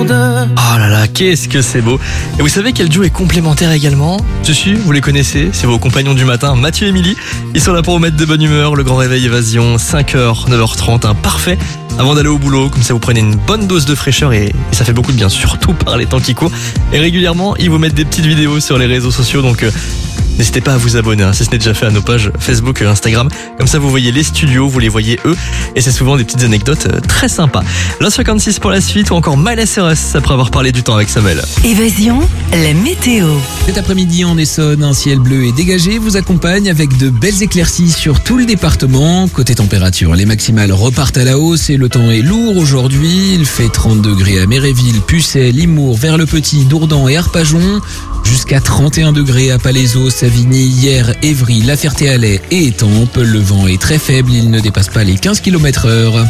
Oh là là, qu'est-ce que c'est beau. Et vous savez quel duo est complémentaire également? Si, vous les connaissez, c'est vos compagnons du matin, Mathieu et Émilie. Ils sont là pour vous mettre de bonne humeur, le grand réveil évasion, 5h, 9h30, parfait avant d'aller au boulot. Comme ça, vous prenez une bonne dose de fraîcheur et ça fait beaucoup de bien, surtout par les temps qui courent. Et régulièrement, ils vous mettent des petites vidéos sur les réseaux sociaux, donc n'hésitez pas à vous abonner, si ce n'est déjà fait, à nos pages Facebook et Instagram. Comme ça, vous voyez les studios, vous les voyez eux. Et c'est souvent des petites anecdotes très sympas. L'Os 56 pour la suite ou encore Miley Cyrus après avoir parlé du temps avec Samuel. Évasion, la météo. Cet après-midi en Essonne, un ciel bleu et dégagé vous accompagne avec de belles éclaircies sur tout le département. Côté température, les maximales repartent à la hausse et le temps est lourd aujourd'hui. Il fait 30 degrés à Méréville, Pucelle, Limours, Vers-le-Petit, Dourdan et Arpajon. Jusqu'à 31 degrés à Palaiseau, Savigny, Hyères, Évry, La Ferté-Alais et Étampes. Le vent est très faible, il ne dépasse pas les 15 km/h.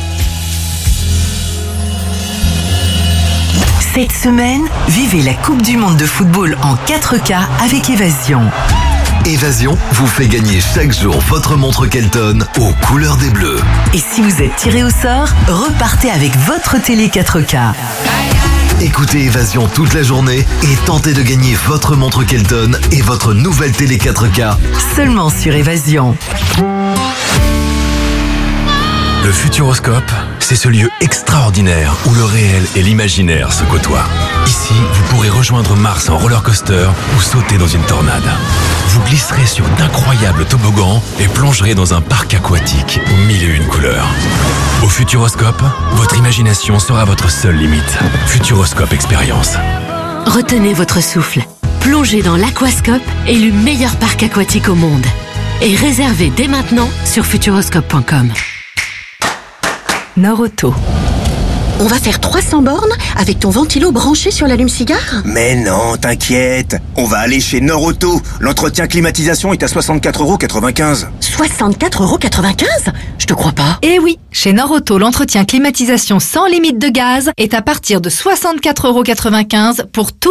Cette semaine, vivez la Coupe du Monde de football en 4K avec Évasion. Évasion vous fait gagner chaque jour votre montre Kelton aux couleurs des Bleus. Et si vous êtes tiré au sort, repartez avec votre télé 4K. Écoutez Évasion toute la journée et tentez de gagner votre montre Kelton et votre nouvelle télé 4K. Seulement sur Évasion. Le Futuroscope, c'est ce lieu extraordinaire où le réel et l'imaginaire se côtoient. Ici, vous pourrez rejoindre Mars en roller coaster ou sauter dans une tornade. Vous glisserez sur d'incroyables toboggans et plongerez dans un parc aquatique aux 1001 couleurs. Au Futuroscope, votre imagination sera votre seule limite. Futuroscope Expérience. Retenez votre souffle. Plongez dans l'Aquascope, élu meilleur parc aquatique au monde. Et réservez dès maintenant sur futuroscope.com. Norauto. On va faire 300 bornes avec ton ventilo branché sur l'allume-cigare? Mais non, t'inquiète. On va aller chez Norauto. L'entretien climatisation est à 64,95 €. 64,95 €? Je te crois pas. Eh oui, chez Norauto, l'entretien climatisation sans limite de gaz est à partir de 64,95 € pour tout